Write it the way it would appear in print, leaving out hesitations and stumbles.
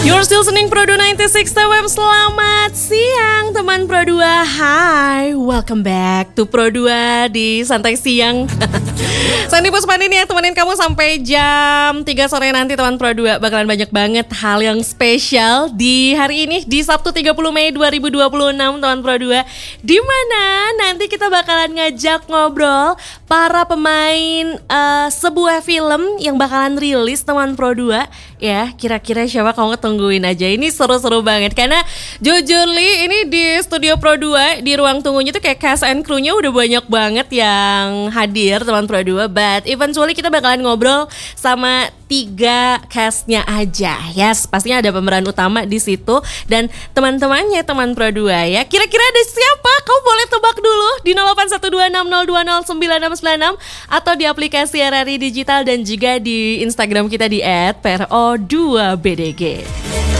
You're still listening Pro2 96 FM. Selamat siang teman Pro2. Hai, welcome back to Pro2 di Santai Siang. Sandy Puspani nih yang temenin kamu sampai jam 3 sore nanti teman Pro2. Bakalan banyak banget hal yang spesial di hari ini, di Sabtu 30 Mei 2026 teman Pro2. Dimana nanti kita bakalan ngajak ngobrol para pemain sebuah film yang bakalan rilis teman Pro2. Ya, kira-kira siapa, kamu tungguin aja. Ini seru-seru banget karena jujur Li, ini di studio Pro2 di ruang tunggunya tuh kayak cast and crew-nya udah banyak banget yang hadir teman Pro2. But eventually kita bakalan ngobrol sama 3 cast-nya aja. Yes, pastinya ada pemeran utama di situ dan teman-temannya teman Pro2 ya. Kira-kira ada siapa? Kamu boleh tebak dulu di 081260209696 atau di aplikasi RRI Digital dan juga di Instagram kita di @pro2bdg.